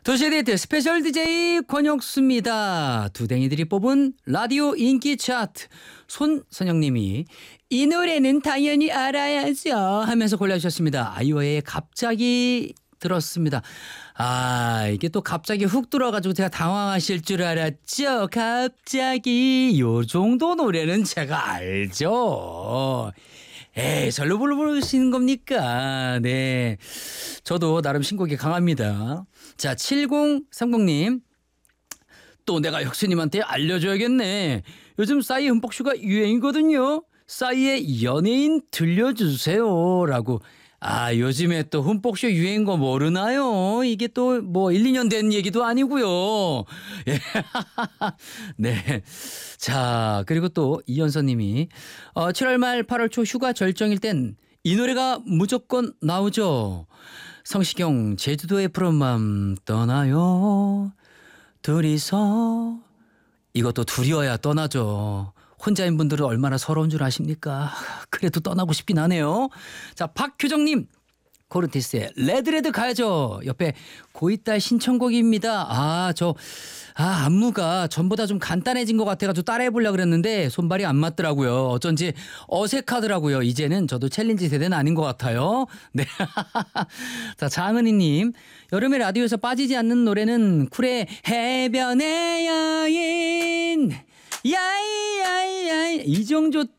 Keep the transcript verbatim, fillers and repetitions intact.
도시데이트 스페셜 디제이 권혁수입니다. 두댕이들이 뽑은 라디오 인기 차트. 손선영님이 이 노래는 당연히 알아야죠 하면서 골라주셨습니다. 아이오의 갑자기 들었습니다. 아, 이게 또 갑자기 훅 들어가지고 제가 당황하실 줄 알았죠. 갑자기 요 정도 노래는 제가 알죠. 에이, 절로 부르시는 겁니까? 네. 저도 나름 신곡이 강합니다. 자, 칠공삼공님. 또 내가 혁수님한테 알려줘야겠네. 요즘 싸이 흠뻑쇼가 유행이거든요. 싸이의 연예인 들려주세요. 라고. 아, 요즘에 또 흠뻑쇼 유행인 거 모르나요? 이게 또 뭐 일, 이 년 된 얘기도 아니고요. 예. 네. 자, 그리고 또 이현선 님이 어, 칠월 말 팔월 초 휴가 절정일 땐 이 노래가 무조건 나오죠. 성시경 제주도의 푸른 맘 떠나요. 둘이서. 이것도 둘이어야 떠나죠. 혼자인 분들은 얼마나 서러운 줄 아십니까? 그래도 떠나고 싶긴 하네요. 자, 박효정님. 코르티스의 레드레드 가야죠. 옆에 고이딸 신청곡입니다. 아, 저 아, 안무가 전보다 좀 간단해진 것 같아가지고 따라해보려고 그랬는데 손발이 안 맞더라고요. 어쩐지 어색하더라고요. 이제는 저도 챌린지 세대는 아닌 것 같아요. 네. 자, 장은희님. 여름에 라디오에서 빠지지 않는 노래는 쿨의 해변의 여인. 야이야이야이. 이정조